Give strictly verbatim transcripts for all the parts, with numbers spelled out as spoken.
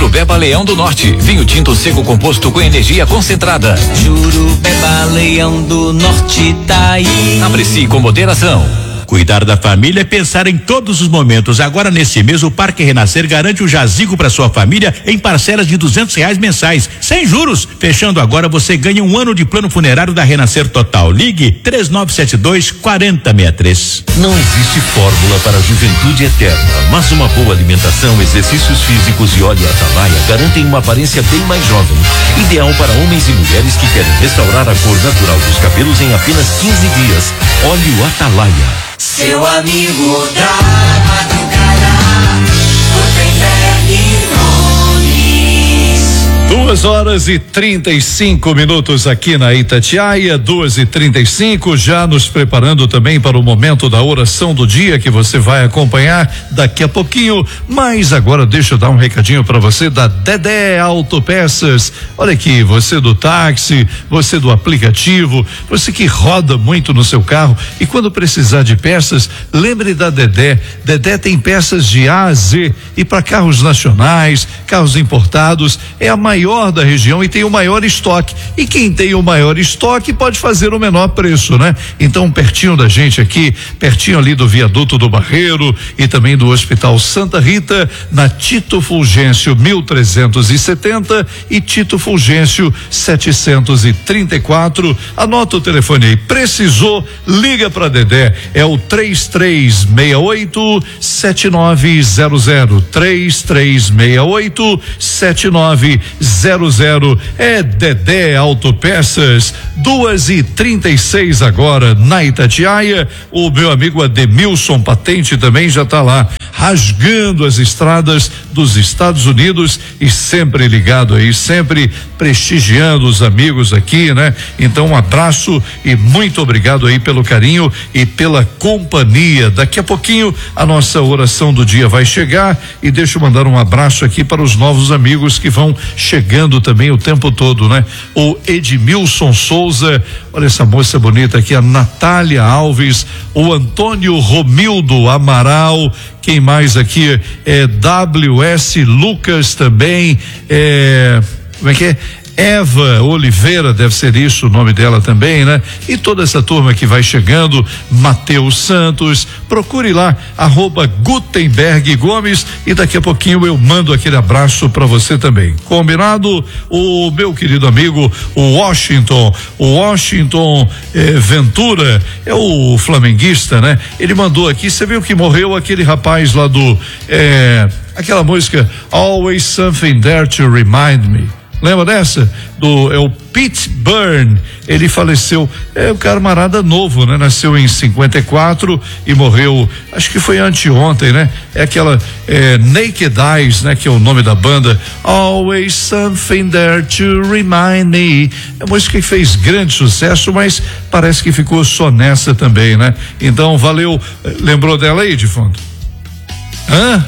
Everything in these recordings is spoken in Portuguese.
Jurubeba Leão do Norte, vinho tinto seco composto com energia concentrada. Jurubeba Leão do Norte tá aí. Aprecie com moderação. Cuidar da família é pensar em todos os momentos. Agora, nesse mês, o Parque Renascer garante o jazigo para sua família em parcelas de duzentos reais mensais, sem juros. Fechando agora, você ganha um ano de plano funerário da Renascer Total. Ligue três nove sete dois, quatro zero seis três. Não existe fórmula para a juventude eterna, mas uma boa alimentação, exercícios físicos e óleo Atalaia garantem uma aparência bem mais jovem. Ideal para homens e mulheres que querem restaurar a cor natural dos cabelos em apenas quinze dias. Óleo Atalaia. Seu amigo da madrugada, Gutenberg Nunes. Duas horas e trinta e cinco minutos aqui na Itatiaia, duas e trinta e cinco, já nos preparando também para o momento da oração do dia que você vai acompanhar daqui a pouquinho. Mas agora deixa eu dar um recadinho para você da Dedé Autopeças. Olha aqui, você do táxi, você do aplicativo, você que roda muito no seu carro e quando precisar de peças, lembre da Dedé. Dedé tem peças de A a Z e para carros nacionais, carros importados, é a maior da região e tem o maior estoque. E quem tem o maior estoque pode fazer o menor preço, né? Então, pertinho da gente aqui, pertinho ali do viaduto do Barreiro e também do Hospital Santa Rita, na Tito Fulgêncio mil trezentos e setenta e Tito Fulgêncio setecentos e trinta e quatro. Anota o telefone aí. Precisou, liga para Dedé. É o três três seis oito, sete nove zero zero. três três seis oito, sete nove zero zero. É Dedé Autopeças. Duas e trinta e seis agora na Itatiaia. O meu amigo Ademilson Patente também já está lá rasgando as estradas dos Estados Unidos e sempre ligado aí, sempre prestigiando os amigos aqui, né? Então, um abraço e muito obrigado aí pelo carinho e pela companhia. Daqui a pouquinho a nossa oração do dia vai chegar e deixa eu mandar um abraço aqui para os novos amigos que vão chegando também o tempo todo, né? O Edmilson Souza, olha essa moça bonita aqui, a Natália Alves, o Antônio Romildo Amaral, quem mais aqui? É W S Lucas também, é, como é que é? Eva Oliveira, deve ser isso o nome dela também, né? E toda essa turma que vai chegando, Matheus Santos, procure lá, arroba Gutenberg Gomes e daqui a pouquinho eu mando aquele abraço para você também. Combinado? O meu querido amigo, o Washington, o Washington eh, Ventura, é o flamenguista, né? Ele mandou aqui, você viu que morreu aquele rapaz lá do, eh, aquela música Always Something There to Remind Me. Lembra dessa? Do, é o Pete Byrne, ele faleceu, é um camarada novo, né? Nasceu em cinquenta e quatro e morreu, acho que foi anteontem, né? É aquela é, Naked Eyes, né? Que é o nome da banda, Always Something There to Remind Me, é uma música que fez grande sucesso, mas parece que ficou só nessa também, né? Então, valeu, lembrou dela aí, de fundo? Hã?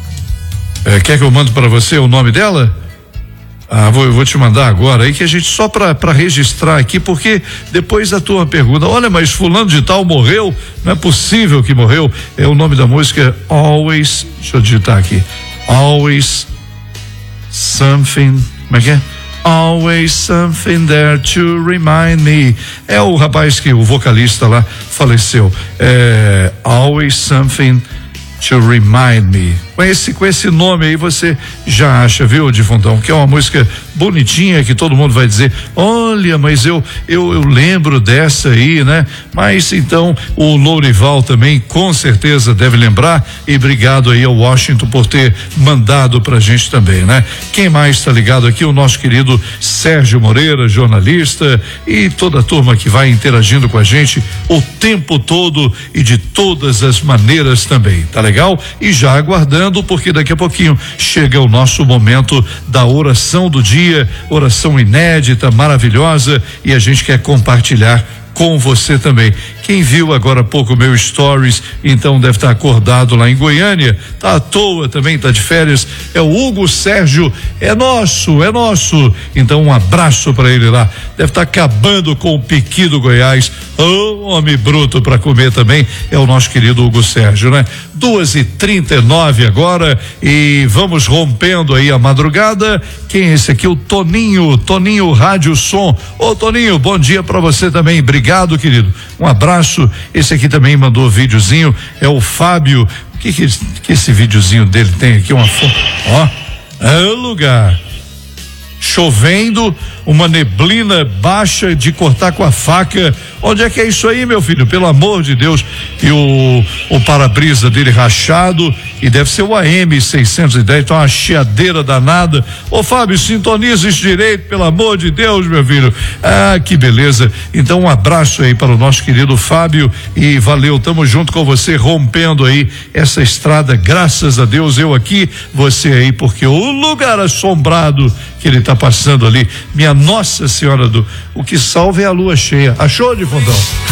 É, quer que eu mando para você o nome dela? Ah, vou, vou te mandar agora aí que a gente só para para registrar aqui, porque depois a tua pergunta, olha, mas fulano de tal morreu, não é possível que morreu. É o nome da música Always, deixa eu digitar aqui, Always Something, como é que é? Always Something There to Remind Me. É o rapaz que o vocalista lá faleceu. É Always Something to Remind Me. Com esse, com esse nome aí você já acha, viu, Difundão, que é uma música bonitinha que todo mundo vai dizer, olha, mas eu eu, eu lembro dessa aí, né? Mas então o Lourival também com certeza deve lembrar e obrigado aí ao Washington por ter mandado pra gente também, né? Quem mais tá ligado aqui? O nosso querido Sérgio Moreira, jornalista e toda a turma que vai interagindo com a gente o tempo todo e de todas as maneiras também, tá legal? E já aguardando, porque daqui a pouquinho chega o nosso momento da oração do dia, oração inédita, maravilhosa, e a gente quer compartilhar com você também. Quem viu agora há pouco meu stories, então deve estar acordado lá em Goiânia, tá à toa também, tá de férias, é o Hugo Sérgio, é nosso, é nosso, então um abraço para ele lá, deve estar acabando com o piqui do Goiás, oh, homem bruto para comer também, é o nosso querido Hugo Sérgio, né? duas e trinta e nove agora e vamos rompendo aí a madrugada. Quem é esse aqui? O Toninho, Toninho Rádio Som. Ô Toninho, bom dia pra você também, obrigado, querido, um abraço. Esse aqui também mandou videozinho, é o Fábio. O que que, que esse videozinho dele tem aqui? Uma foto, ó, é o lugar chovendo, uma neblina baixa de cortar com a faca. Onde é que é isso aí, meu filho? Pelo amor de Deus. E o, o para-brisa dele rachado, e deve ser o A M seiscentos e dez, então uma chiadeira danada. Ô Fábio, sintoniza isso direito, pelo amor de Deus, meu filho. Ah, que beleza. Então um abraço aí para o nosso querido Fábio e valeu, tamo junto com você, rompendo aí essa estrada, graças a Deus, eu aqui, você aí, porque o lugar assombrado que ele tá passando ali, minha Nossa Senhora do, o que salve é a lua cheia. Achou, de fundão?